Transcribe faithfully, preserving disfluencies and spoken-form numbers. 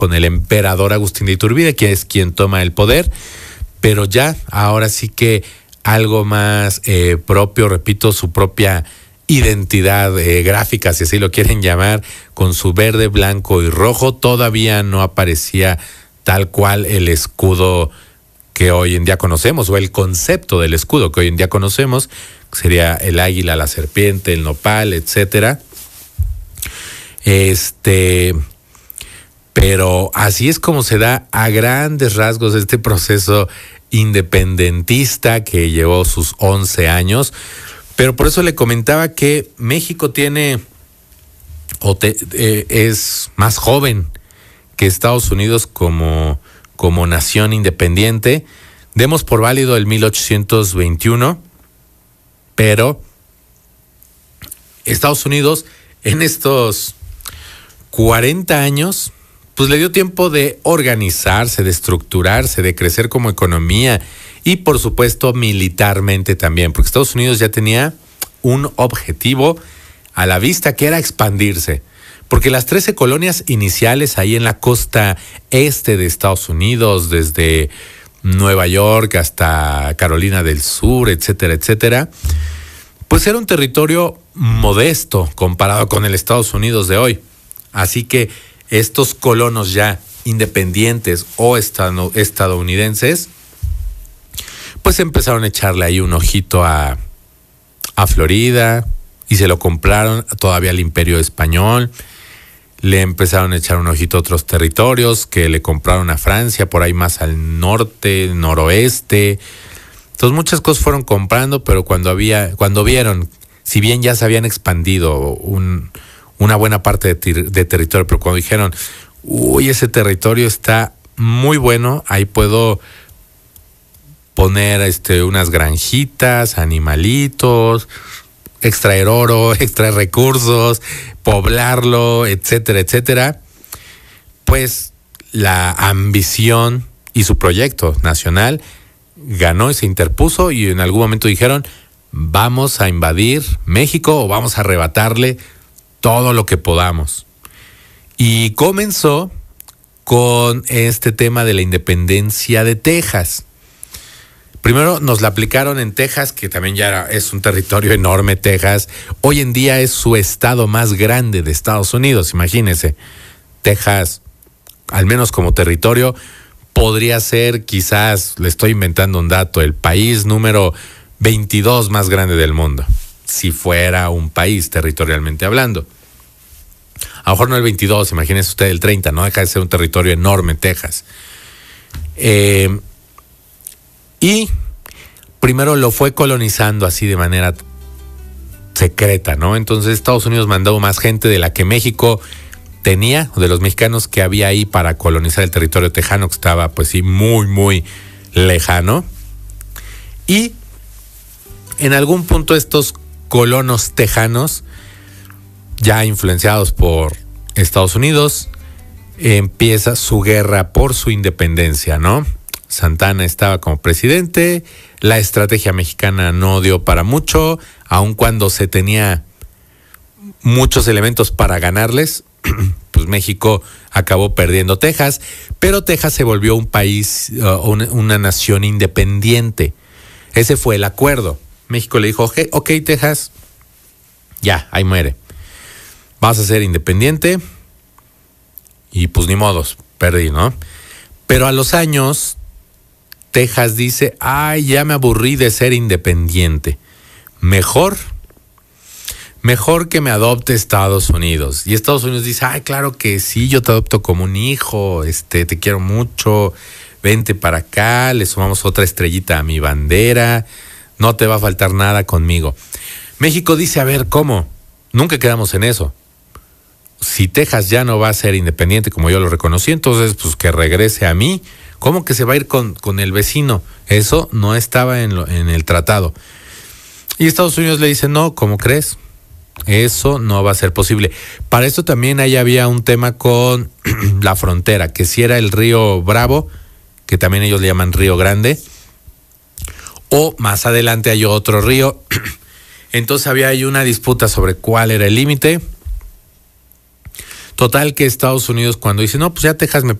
con el emperador Agustín de Iturbide, que es quien toma el poder, pero ya ahora sí que algo más eh, propio, repito, su propia identidad eh, gráfica, si así lo quieren llamar, con su verde, blanco y rojo. Todavía no aparecía tal cual el escudo que hoy en día conocemos, o el concepto del escudo que hoy en día conocemos, que sería el águila, la serpiente, el nopal, etcétera. Este, pero así es como se da a grandes rasgos este proceso independentista que llevó sus once años. Pero por eso le comentaba que México tiene, o te, eh, es más joven que Estados Unidos como, como nación independiente. Demos por válido el mil ochocientos veintiuno, pero Estados Unidos en estos cuarenta años, pues le dio tiempo de organizarse, de estructurarse, de crecer como economía y por supuesto militarmente también, porque Estados Unidos ya tenía un objetivo a la vista, que era expandirse, porque las trece colonias iniciales ahí en la costa este de Estados Unidos, desde Nueva York hasta Carolina del Sur, etcétera, etcétera, pues era un territorio modesto comparado con el Estados Unidos de hoy. Así que estos colonos ya independientes o estadounidenses, pues empezaron a echarle ahí un ojito a, a Florida y se lo compraron todavía al Imperio Español. Le empezaron a echar un ojito a otros territorios que le compraron a Francia, por ahí más al norte, noroeste. Entonces muchas cosas fueron comprando, pero cuando había, cuando vieron, si bien ya se habían expandido un, una buena parte de, ter- de territorio, pero cuando dijeron, uy, ese territorio está muy bueno, ahí puedo poner este, unas granjitas, animalitos, extraer oro, extraer recursos, poblarlo, etcétera, etcétera, pues la ambición y su proyecto nacional ganó y se interpuso, y en algún momento dijeron, vamos a invadir México o vamos a arrebatarle todo lo que podamos. Y comenzó con este tema de la independencia de Texas. Primero nos la aplicaron en Texas, que también ya era, es un territorio enorme. Texas hoy en día es su estado más grande de Estados Unidos, imagínense. Texas, al menos como territorio, podría ser, quizás, le estoy inventando un dato, el país número veintidós más grande del mundo, si fuera un país territorialmente hablando. A lo mejor no el veintidós, imagínense usted el treinta, no deja de ser un territorio enorme, Texas. Eh, y primero lo fue colonizando así de manera secreta, ¿no? Entonces Estados Unidos mandó más gente de la que México tenía, o de los mexicanos que había ahí para colonizar el territorio tejano, que estaba pues sí muy, muy lejano. Y en algún punto estos colonos tejanos, ya influenciados por Estados Unidos, empieza su guerra por su independencia, ¿no? Santa Anna estaba como presidente, la estrategia mexicana no dio para mucho, aun cuando se tenía muchos elementos para ganarles, pues México acabó perdiendo Texas, pero Texas se volvió un país, uh, una, una nación independiente. Ese fue el acuerdo. México le dijo, okay, ok, Texas, ya, ahí muere. Vas a ser independiente y pues ni modos, perdí, ¿no? Pero a los años, Texas dice, ay, ya me aburrí de ser independiente. Mejor, mejor que me adopte Estados Unidos. Y Estados Unidos dice, ay, claro que sí, yo te adopto como un hijo, este, te quiero mucho, vente para acá, le sumamos otra estrellita a mi bandera, no te va a faltar nada conmigo. México dice, a ver, ¿cómo? Nunca quedamos en eso. Si Texas ya no va a ser independiente como yo lo reconocí, entonces pues que regrese a mí. ¿Cómo que se va a ir con, con el vecino? Eso no estaba en, lo, en el tratado. Y Estados Unidos le dice, no, ¿cómo crees? Eso no va a ser posible. Para esto también ahí había un tema con la frontera, que si era el río Bravo, que también ellos le llaman Río Grande, o más adelante hay otro río. Entonces había ahí una disputa sobre cuál era el límite. Total que Estados Unidos, cuando dice, no, pues ya Texas me,